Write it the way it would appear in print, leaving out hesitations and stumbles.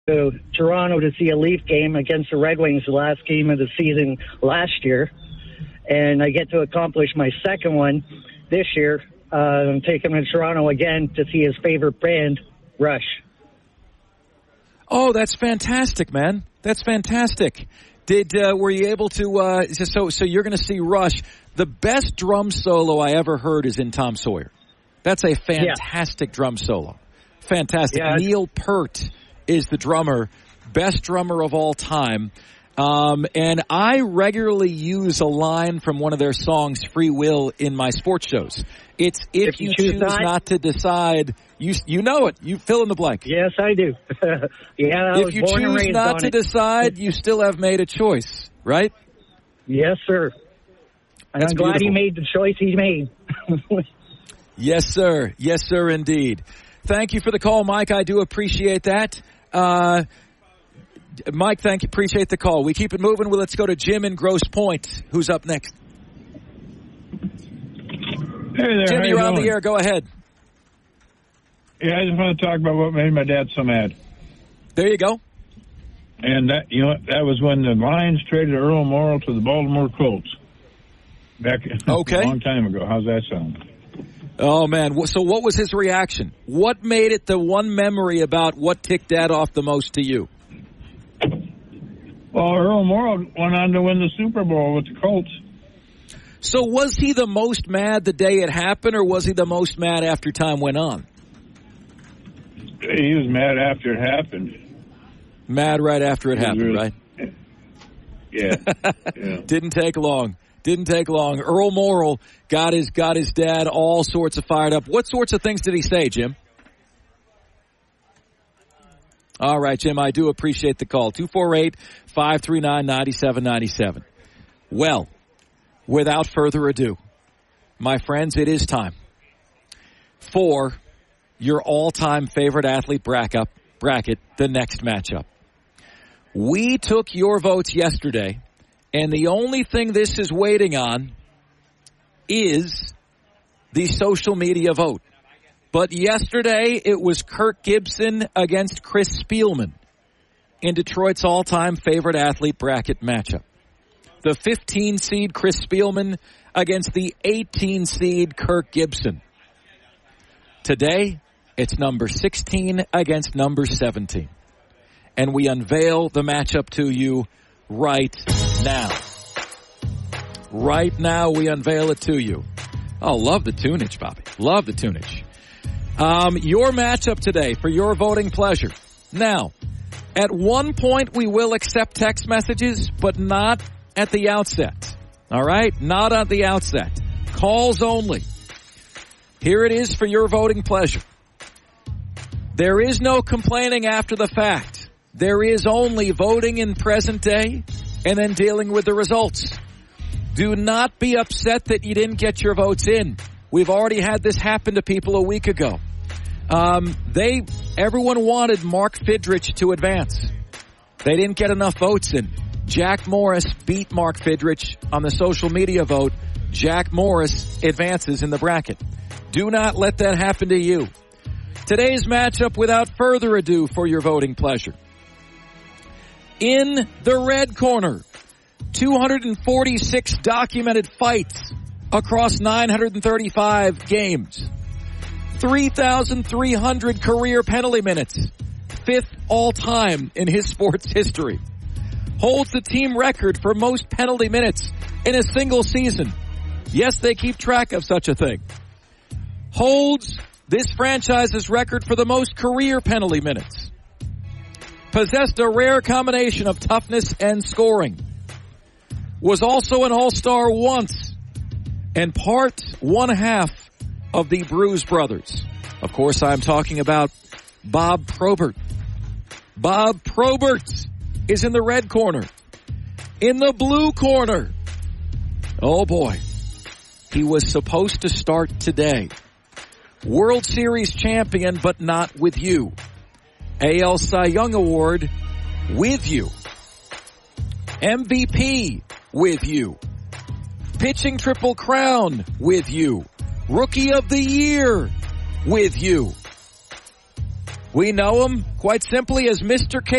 to Toronto to see a Leaf game against the Red Wings, the last game of the season last year. And I get to accomplish my second one this year. I'm taking him to Toronto again to see his favorite band, Rush. Oh, that's fantastic, man. That's fantastic. Were you able to, so you're going to see Rush. The best drum solo I ever heard is in Tom Sawyer. That's a fantastic drum solo. Fantastic. Yeah. Neil Peart is the drummer, best drummer of all time. And I regularly use a line from one of their songs, Free Will, in my sports shows. It's if you choose not to decide, you know it. You fill in the blank. Yes, I do. If you choose not to decide, you still have made a choice, right? Yes, sir. And I'm glad he made the choice he made. Yes, sir. Yes, sir, indeed. Thank you for the call, Mike. I do appreciate that. Mike, thank you. Appreciate the call. We keep it moving. Well, let's go to Jim in Grosse Pointe. Who's up next? Hey there. Jim, you're on the air. Go ahead. Yeah, I just want to talk about what made my dad so mad. There you go. And that that was when the Lions traded Earl Morrall to the Baltimore Colts. Back a long time ago. How's that sound? Oh, man. So what was his reaction? What made it the one memory about what ticked Dad off the most to you? Well, Earl Morrall went on to win the Super Bowl with the Colts. So was he the most mad the day it happened, or was he the most mad after time went on? He was mad after it happened. Mad right after it happened, really, right? Yeah. Didn't take long. Earl Morrall got his dad all sorts of fired up. What sorts of things did he say, Jim? All right, Jim, I do appreciate the call. 248-539-9797. Well, without further ado, my friends, it is time for your all-time favorite athlete bracket, the next matchup. We took your votes yesterday, and the only thing this is waiting on is the social media vote. But yesterday, it was Kirk Gibson against Chris Spielman in Detroit's all-time favorite athlete bracket matchup. The 15-seed Chris Spielman against the 18-seed Kirk Gibson. Today, it's number 16 against number 17. And we unveil the matchup to you right now. Right now, we unveil it to you. Oh, love the tunage, Bobby. Love the tunage. Your matchup today for your voting pleasure. Now, at one point we will accept text messages, but not at the outset. All right? Not at the outset. Calls only. Here it is for your voting pleasure. There is no complaining after the fact. There is only voting in present day and then dealing with the results. Do not be upset that you didn't get your votes in. We've already had this happen to people a week ago. Everyone wanted Mark Fidrich to advance. They didn't get enough votes in. Jack Morris beat Mark Fidrich on the social media vote. Jack Morris advances in the bracket. Do not let that happen to you. Today's matchup, without further ado, for your voting pleasure. In the red corner, 246 documented fights across 935 games. 3,300 career penalty minutes. 5th all-time in his sports history. Holds the team record for most penalty minutes in a single season. Yes, they keep track of such a thing. Holds this franchise's record for the most career penalty minutes. Possessed a rare combination of toughness and scoring. Was also an all-star once. And one half of the Bruise Brothers. Of course, I'm talking about Bob Probert. Bob Probert is in the red corner. In the blue corner, oh boy, he was supposed to start today. World Series champion, but not with you. AL Cy Young Award with you. MVP with you. Pitching Triple Crown with you. Rookie of the Year with you. We know him quite simply as Mr. K.